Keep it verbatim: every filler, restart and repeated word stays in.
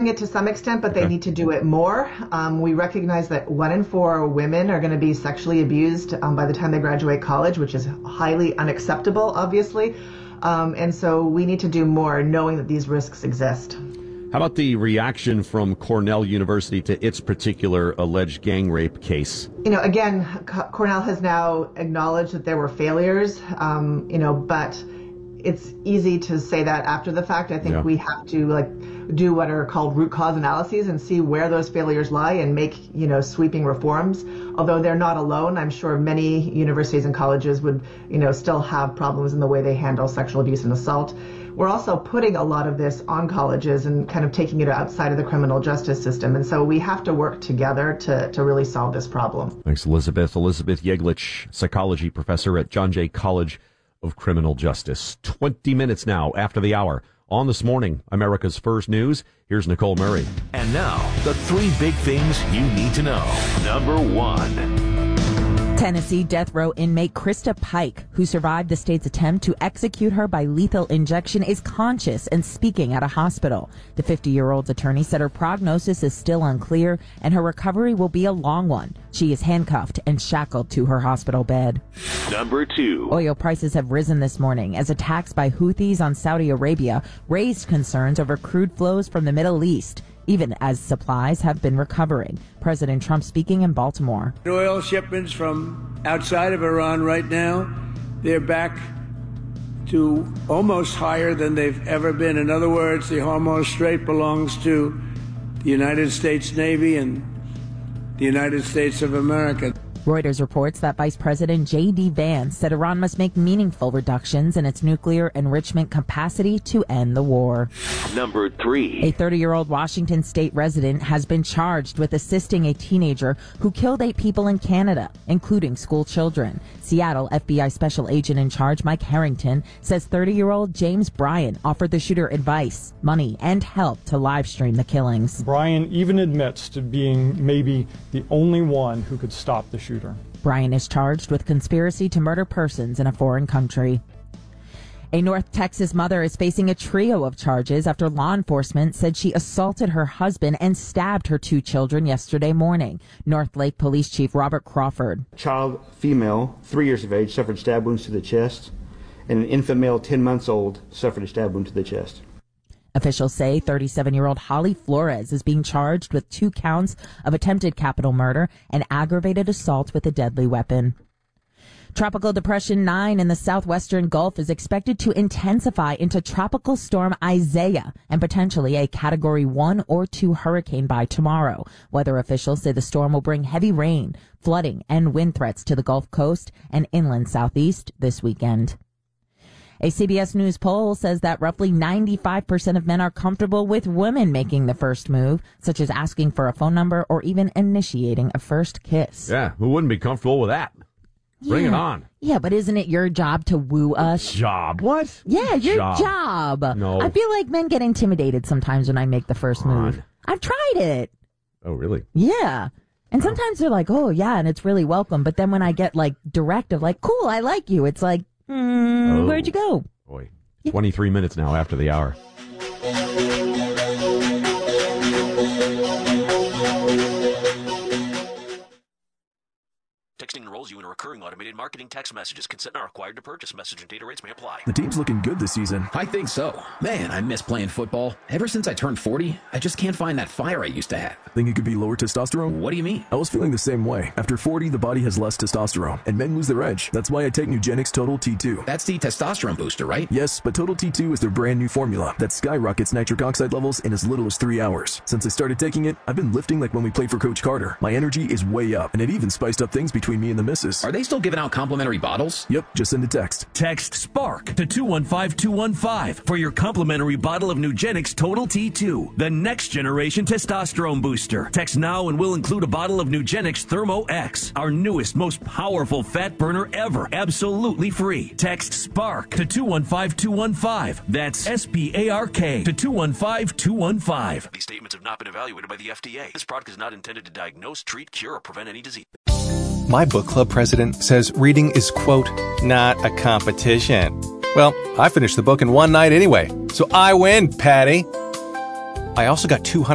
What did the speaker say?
it to some extent, but they need to do it more. Um, we recognize that one in four women are going to be sexually abused um, by the time they graduate college, which is highly unacceptable, obviously. Um, and so we need to do more, knowing that these risks exist. How about the reaction from Cornell University to its particular alleged gang rape case? You know, again, C- Cornell has now acknowledged that there were failures, um, you know, but it's easy to say that after the fact. I think yeah. we have to like do what are called root cause analyses and see where those failures lie and make, you know, sweeping reforms. Although they're not alone, I'm sure many universities and colleges would, you know, still have problems in the way they handle sexual abuse and assault. We're also putting a lot of this on colleges and kind of taking it outside of the criminal justice system. And so we have to work together to, to really solve this problem. Thanks, Elizabeth. Elizabeth Yeglich, psychology professor at John Jay College of Criminal Justice. twenty minutes now after the hour. On This Morning, America's First News, here's Nicole Murray. And now, the three big things you need to know. Number one. Tennessee death row inmate Krista Pike, who survived the state's attempt to execute her by lethal injection, is conscious and speaking at a hospital. The fifty-year-old's attorney said her prognosis is still unclear and her recovery will be a long one. She is handcuffed and shackled to her hospital bed. Number two. Oil prices have risen this morning as attacks by Houthis on Saudi Arabia raised concerns over crude flows from the Middle East, even as supplies have been recovering. President Trump speaking in Baltimore. Oil shipments from outside of Iran right now, they're back to almost higher than they've ever been. In other words, the Hormuz Strait belongs to the United States Navy and the United States of America. Reuters reports that Vice President J D Vance said Iran must make meaningful reductions in its nuclear enrichment capacity to end the war. Number three. A thirty-year-old Washington state resident has been charged with assisting a teenager who killed eight people in Canada, including school children. Seattle F B I Special Agent in charge Mike Harrington says thirty-year-old James Bryan offered the shooter advice, money, and help to live stream the killings. Bryan even admits to being maybe the only one who could stop the shooter. Bryan is charged with conspiracy to murder persons in a foreign country. A North Texas mother is facing a trio of charges after law enforcement said she assaulted her husband and stabbed her two children yesterday morning. North Lake Police Chief Robert Crawford. Child, female, three years of age, suffered stab wounds to the chest, and an infant male, ten months old, suffered a stab wound to the chest. Officials say thirty-seven-year-old Holly Flores is being charged with two counts of attempted capital murder and aggravated assault with a deadly weapon. Tropical Depression nine in the southwestern Gulf is expected to intensify into Tropical Storm Isaiah and potentially a Category one or two hurricane by tomorrow. Weather officials say the storm will bring heavy rain, flooding, and wind threats to the Gulf Coast and inland southeast this weekend. A C B S News poll says that roughly ninety-five percent of men are comfortable with women making the first move, such as asking for a phone number or even initiating a first kiss. Yeah, who wouldn't be comfortable with that? Bring yeah. it on. Yeah, but isn't it your job to woo us? Job? What? Yeah, your job. job. No. I feel like men get intimidated sometimes when I make the first Come move. on. I've tried it. Oh, really? Yeah. And Oh. sometimes they're like, oh, yeah, and it's really welcome. But then when I get, like, directive, like, cool, I like you, it's like, mm, Oh. where'd you go? Boy, twenty-three minutes now after the hour. Texting enrolls you in a recurring automated marketing text messages. Consent not required to purchase. Message and data rates may apply. The team's looking good this season. I think so. Man, I miss playing football. Ever since I turned forty, I just can't find that fire I used to have. Think it could be lower testosterone? What do you mean? I was feeling the same way. After forty, the body has less testosterone, and men lose their edge. That's why I take Nugenix Total T two. That's the testosterone booster, right? Yes, but Total T two is their brand new formula that skyrockets nitric oxide levels in as little as three hours. Since I started taking it, I've been lifting like when we played for Coach Carter. My energy is way up, and it even spiced up things between me and the missus. Are they still giving out complimentary bottles? Yep, just send a text. Text SPARK to two one five two one five for your complimentary bottle of Nugenix Total T two, the next generation testosterone booster. Text now and we'll include a bottle of Nugenix Thermo X, our newest, most powerful fat burner ever, absolutely free. Text SPARK to two one five two one five. That's S P A R K to two one five two one five. These statements have not been evaluated by the F D A. This product is not intended to diagnose, treat, cure, or prevent any disease. My book club president says reading is, quote, not a competition. Well, I finished the book in one night anyway, so I win, Patty. I also got two hundred